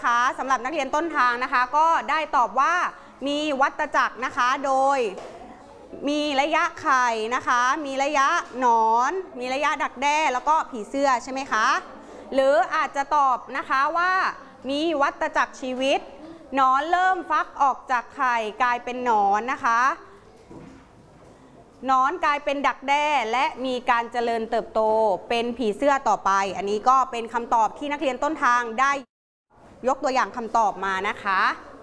นะคะสำหรับนักเรียนต้นทางนะคะก็ได้ตอบว่ามีวัฏจักรนะคะโดยมีระยะไข่นะคะมีระยะหนอนมีระยะดักแด้แล้วก็ผีเสื้อใช่ไหมคะหรืออาจจะตอบนะคะว่ามีวัฏจักรชีวิตหนอนเริ่มฟักออกจากไข่กลายเป็นหนอนนะคะหนอนกลายเป็นดักแด้และมีการเจริญเติบโตเป็นผีเสื้อต่อไปอันนี้ก็เป็นคำตอบที่นักเรียนต้นทางได้ยกตัวอย่างคำตอบมานะคะ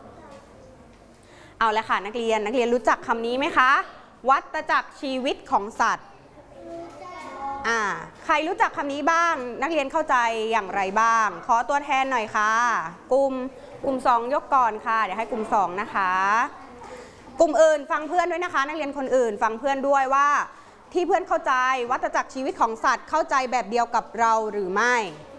เอาละค่ะนักเรียนรู้จักคำนี้ไหมคะวัฏจักรชีวิตของสัตว์ใครรู้จักคำนี้บ้างนักเรียนเข้าใจอย่างไรบ้างขอตัวแทนหน่อยค่ะกลุ่ม2ยกก่อนค่ะเดี๋ยวให้กลุ่ม2นะคะกลุ่มอื่นฟังเพื่อนด้วยนะคะนักเรียนคนอื่นฟังเพื่อนด้วยว่าที่เพื่อนเข้าใจวัฏจักรชีวิตของสัตว์เข้าใจแบบเดียวกับเราหรือไม่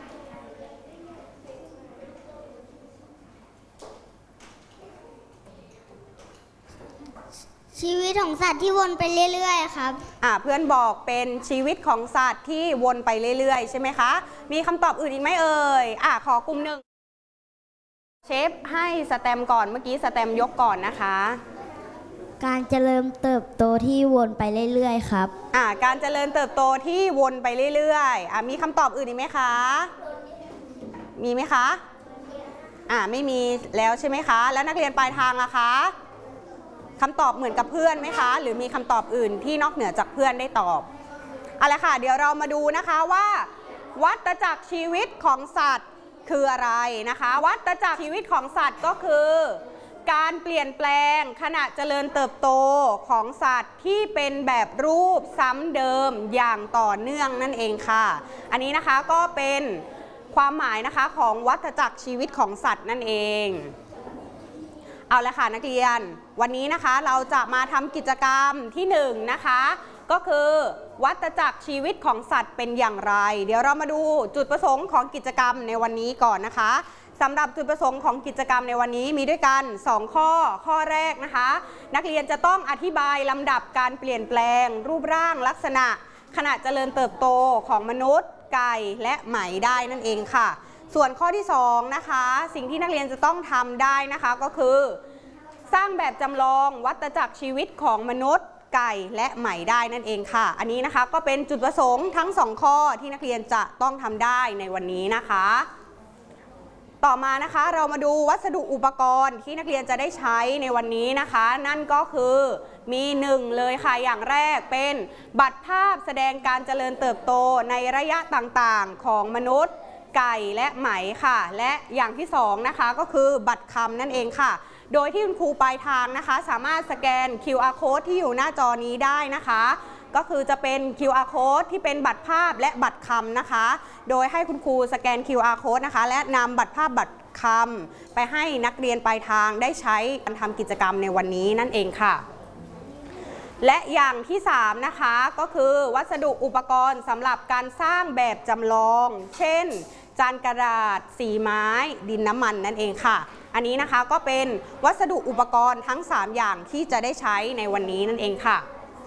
ชีวิตของสัตว์ที่วนไปเรื่อยๆครับเพื่อนบอกเป็นชีวิตของสัตว์ที่วนไปเรื่อยๆใช่ไหมคะมีคำตอบอื่นอีกไหมเอ่ยขอกลุ่มหนึ่งเชฟให้สแตมก่อนเมื่อกี้สแตมยกก่อนนะคะการเจริญเติบโตที่วนไปเรื่อยๆครับการเจริญเติบโตที่วนไปเรื่อยๆมีคำตอบอื่นอีกไหมคะมีไหมคะไม่มีแล้วใช่ไหมคะแล้วนักเรียนปลายทางล่ะคะคำตอบเหมือนกับเพื่อนไหมคะหรือมีคำตอบอื่นที่นอกเหนือจากเพื่อนได้ตอบเอาละค่ะเดี๋ยวเรามาดูนะคะว่าวัฏจักรชีวิตของสัตว์คืออะไรนะคะวัฏจักรชีวิตของสัตว์ก็คือการเปลี่ยนแปลงขณะเจริญเติบโตของสัตว์ที่เป็นแบบรูปซ้ำเดิมอย่างต่อเนื่องนั่นเองค่ะอันนี้นะคะก็เป็นความหมายนะคะของวัฏจักรชีวิตของสัตว์นั่นเองเอาละค่ะนักเรียนวันนี้นะคะเราจะมาทำกิจกรรมที่1นะคะก็คือวัฏจักรชีวิตของสัตว์เป็นอย่างไรเดี๋ยวเรามาดูจุดประสงค์ของกิจกรรมในวันนี้ก่อนนะคะสำหรับจุดประสงค์ของกิจกรรมในวันนี้มีด้วยกัน2ข้อแรกนะคะนักเรียนจะต้องอธิบายลำดับการเปลี่ยนแปลงรูปร่างลักษณะขณะเจริญเติบโตของมนุษย์ไก่และไหมได้นั่นเองค่ะส่วนข้อที่2นะคะสิ่งที่นักเรียนจะต้องทำได้นะคะก็คือสร้างแบบจำลองวัฏจักรชีวิตของมนุษย์ไก่และไหมได้นั่นเองค่ะอันนี้นะคะก็เป็นจุดประสงค์ทั้ง2ข้อที่นักเรียนจะต้องทำได้ในวันนี้นะคะต่อมานะคะเรามาดูวัสดุอุปกรณ์ที่นักเรียนจะได้ใช้ในวันนี้นะคะนั่นก็คือมี1เลยค่ะอย่างแรกเป็นบัตรภาพแสดงการเจริญเติบโตในระยะต่างๆของมนุษย์ไก่และไหมค่ะและอย่างที่2นะคะก็คือบัตรคำนั่นเองค่ะโดยที่คุณครูปลายทางนะคะสามารถสแกน QR code ที่อยู่หน้าจอนี้ได้นะคะก็คือจะเป็น QR code ที่เป็นบัตรภาพและบัตรคำนะคะโดยให้คุณครูสแกน QR code นะคะและนำบัตรภาพบัตรคำไปให้นักเรียนปลายทางได้ใช้การทำกิจกรรมในวันนี้นั่นเองค่ะและอย่างที่3นะคะก็คือวัสดุอุปกรณ์สำหรับการสร้างแบบจำลองเช่นจานกระดาษสีไม้ดินน้ำมันนั่นเองค่ะอันนี้นะคะก็เป็นวัสดุอุปกรณ์ทั้ง3อย่างที่จะได้ใช้ในวันนี้นั่นเองค่ะ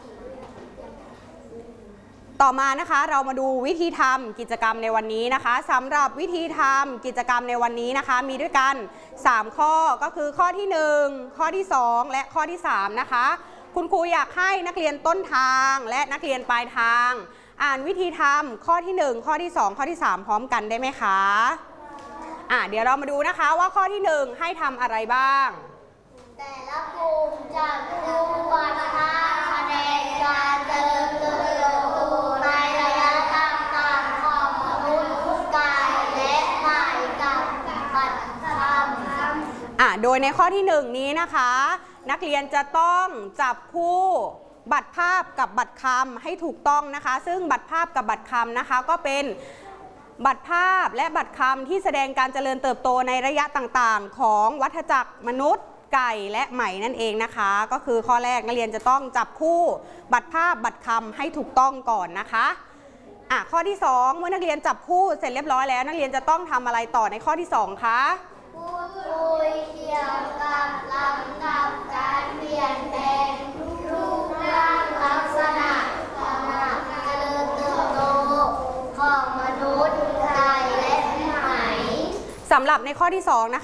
ต่อมานะคะเรามาดูวิธีทำกิจกรรมในวันนี้นะคะสำหรับวิธีทำกิจกรรมในวันนี้นะคะมีด้วยกัน3ข้อก็คือข้อที่1ข้อที่2และข้อที่3นะคะคุณครูอยากให้นักเรียนต้นทางและนักเรียนปลายทางอ่านวิธีทำข้อที่1ข้อที่2ข้อที่3พร้อมกันได้ไหมคะเดี๋ยวเรามาดูนะคะว่าข้อที่1ให้ทำอะไรบ้างแต่ละกลุ่มจะดูวัฏภาพแสดงการเจริญเติบโตในระยะต่างๆของมนุษย์ไก่และไหมกับบัตรคำโดยในข้อที่1นี้นะคะนักเรียนจะต้องจับคู่บัตรภาพกับบัตรคำให้ถูกต้องนะคะซึ่งบัตรภาพกับบัตรคำนะคะก็เป็นบัตรภาพและบัตรคำที่แสดงการเจริญเติบโตในระยะต่างๆของวัฏจักรมนุษย์ไก่และไหมนั่นเองนะคะก็คือข้อแรกนักเรียนจะต้องจับคู่บัตรภาพบัตรคำให้ถูกต้องก่อนนะคะข้อที่2เมื่อนักเรียนจับคู่เสร็จเรียบร้อยแล้วนักเรียนจะต้องทำอะไรต่อในข้อที่2คะพูดคุยเกี่ยวกับลำดับการเปลี่ยนแปลงรูปร่างลักษณะของการเจริญเติบโตของมนุษย์ไก่และไหมสำหรับในข้อที่2นะคะ